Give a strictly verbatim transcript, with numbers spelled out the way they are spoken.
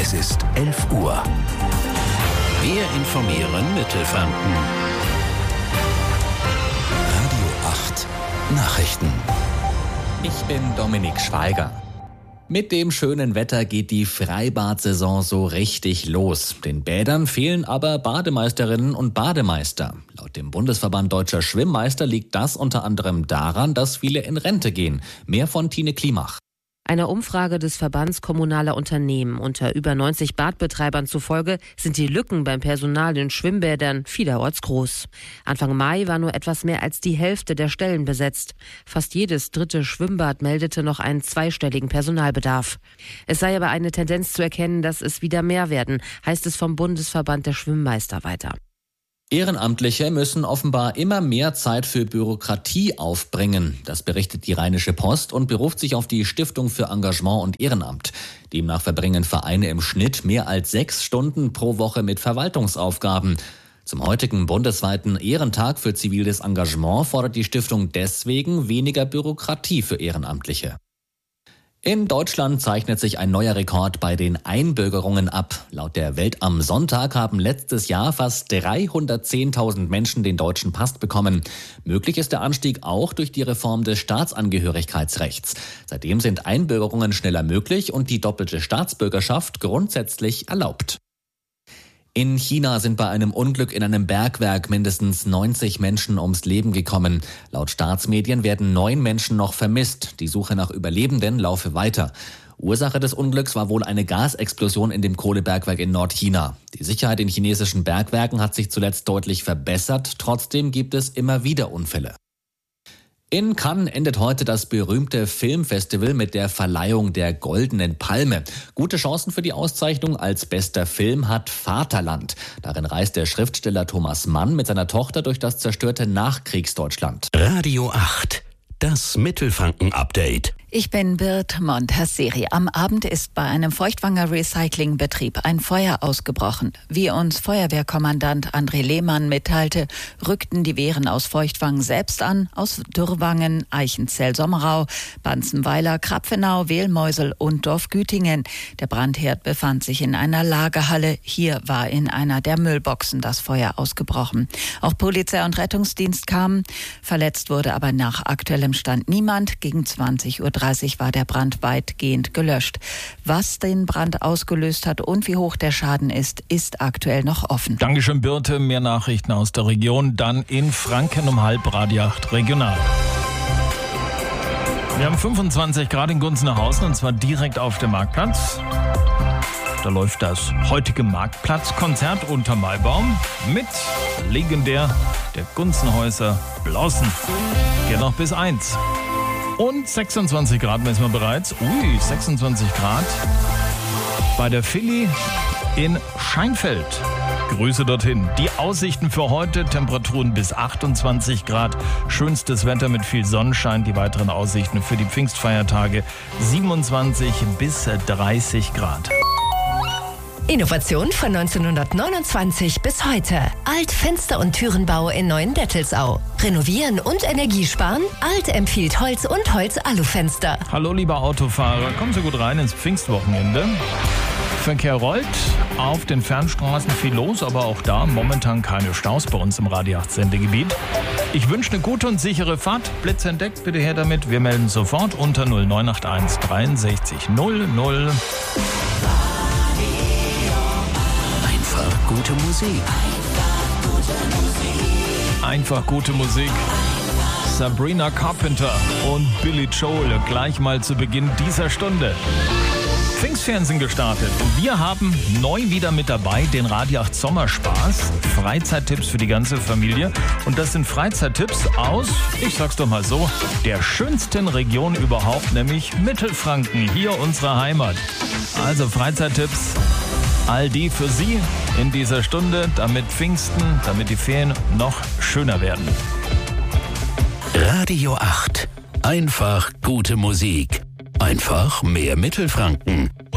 Es ist elf Uhr. Wir informieren Mittelfranken. Radio acht Nachrichten. Ich bin Dominik Schweiger. Mit dem schönen Wetter geht die Freibad-Saison so richtig los. Den Bädern fehlen aber Bademeisterinnen und Bademeister. Laut dem Bundesverband Deutscher Schwimmmeister liegt das unter anderem daran, dass viele in Rente gehen. Mehr von Tine Klimach. Einer Umfrage des Verbands kommunaler Unternehmen unter über neunzig Badbetreibern zufolge sind die Lücken beim Personal in Schwimmbädern vielerorts groß. Anfang Mai war nur etwas mehr als die Hälfte der Stellen besetzt. Fast jedes dritte Schwimmbad meldete noch einen zweistelligen Personalbedarf. Es sei aber eine Tendenz zu erkennen, dass es wieder mehr werden, heißt es vom Bundesverband der Schwimmmeister weiter. Ehrenamtliche müssen offenbar immer mehr Zeit für Bürokratie aufbringen. Das berichtet die Rheinische Post und beruft sich auf die Stiftung für Engagement und Ehrenamt. Demnach verbringen Vereine im Schnitt mehr als sechs Stunden pro Woche mit Verwaltungsaufgaben. Zum heutigen bundesweiten Ehrentag für ziviles Engagement fordert die Stiftung deswegen weniger Bürokratie für Ehrenamtliche. In Deutschland zeichnet sich ein neuer Rekord bei den Einbürgerungen ab. Laut der Welt am Sonntag haben letztes Jahr fast dreihundertzehntausend Menschen den deutschen Pass bekommen. Möglich ist der Anstieg auch durch die Reform des Staatsangehörigkeitsrechts. Seitdem sind Einbürgerungen schneller möglich und die doppelte Staatsbürgerschaft grundsätzlich erlaubt. In China sind bei einem Unglück in einem Bergwerk mindestens neunzig Menschen ums Leben gekommen. Laut Staatsmedien werden neun Menschen noch vermisst. Die Suche nach Überlebenden laufe weiter. Ursache des Unglücks war wohl eine Gasexplosion in dem Kohlebergwerk in Nordchina. Die Sicherheit in chinesischen Bergwerken hat sich zuletzt deutlich verbessert. Trotzdem gibt es immer wieder Unfälle. In Cannes endet heute das berühmte Filmfestival mit der Verleihung der Goldenen Palme. Gute Chancen für die Auszeichnung als bester Film hat Vaterland. Darin reist der Schriftsteller Thomas Mann mit seiner Tochter durch das zerstörte Nachkriegsdeutschland. Radio acht. Das Mittelfranken-Update. Ich bin Bird Montasseri. Am Abend ist bei einem Feuchtwanger Recyclingbetrieb ein Feuer ausgebrochen. Wie uns Feuerwehrkommandant André Lehmann mitteilte, rückten die Wehren aus Feuchtwang selbst an, aus Dürrwangen, Eichenzell-Sommerau, Banzenweiler, Krapfenau, Wehlmeusel und Dorfgütingen. Der Brandherd befand sich in einer Lagerhalle. Hier war in einer der Müllboxen das Feuer ausgebrochen. Auch Polizei und Rettungsdienst kamen. Verletzt wurde aber nach aktuellem Stand niemand. Gegen zwanzig Uhr dreißig war der Brand weitgehend gelöscht. Was den Brand ausgelöst hat und wie hoch der Schaden ist, ist aktuell noch offen. Dankeschön, Birte. Mehr Nachrichten aus der Region. Dann in Franken um halb Radio acht regional. Wir haben fünfundzwanzig Grad in Gunzenhausen und zwar direkt auf dem Marktplatz. Da läuft das heutige Marktplatzkonzert unter Maibaum mit legendär der Gunzenhäuser Blossen. Geht noch bis eins. Und sechsundzwanzig Grad messen wir bereits. Ui, sechsundzwanzig Grad bei der Philly in Scheinfeld. Grüße dorthin. Die Aussichten für heute, Temperaturen bis achtundzwanzig Grad. Schönstes Wetter mit viel Sonnenschein. Die weiteren Aussichten für die Pfingstfeiertage siebenundzwanzig bis dreißig Grad. Innovation von neunzehnhundertneunundzwanzig bis heute. Alt Fenster- und Türenbau in Neuendettelsau. Renovieren und Energiesparen? Alt empfiehlt Holz und Holz-Alufenster. Hallo lieber Autofahrer, kommen Sie gut rein ins Pfingstwochenende. Verkehr rollt, auf den Fernstraßen viel los, aber auch da momentan keine Staus bei uns im Radio acht Sendegebiet. Ich wünsche eine gute und sichere Fahrt. Blitz entdeckt, bitte her damit. Wir melden sofort unter null neun acht eins dreiundsechzig null null. Gute Musik. Einfach gute Musik. Sabrina Carpenter und Billy Joel gleich mal zu Beginn dieser Stunde. Pfingstferien sind gestartet. Wir haben neu wieder mit dabei den Radio acht Sommerspaß. Freizeittipps für die ganze Familie. Und das sind Freizeittipps aus, ich sag's doch mal so, der schönsten Region überhaupt, nämlich Mittelfranken, hier unsere Heimat. Also Freizeittipps. All die für Sie in dieser Stunde, damit Pfingsten, damit die Ferien noch schöner werden. Radio acht. Einfach gute Musik. Einfach mehr Mittelfranken.